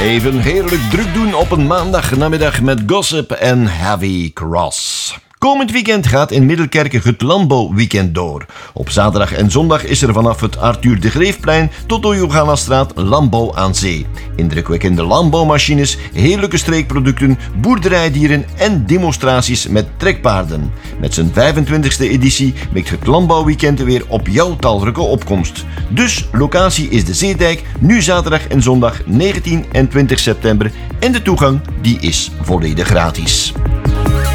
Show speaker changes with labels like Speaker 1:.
Speaker 1: Even heerlijk druk doen op een maandagnamiddag met gossip en heavy cross. Komend weekend gaat in Middelkerke het landbouwweekend door. Op zaterdag en zondag is er vanaf het Arthur de Greefplein tot de Johannastraat landbouw aan zee. Indrukwekkende landbouwmachines, heerlijke streekproducten, boerderijdieren en demonstraties met trekpaarden. Met zijn 25e editie mikt het landbouwweekend weer op jouw talrijke opkomst. Dus locatie is de Zeedijk, nu zaterdag en zondag 19 en 20 september en de toegang die is volledig gratis.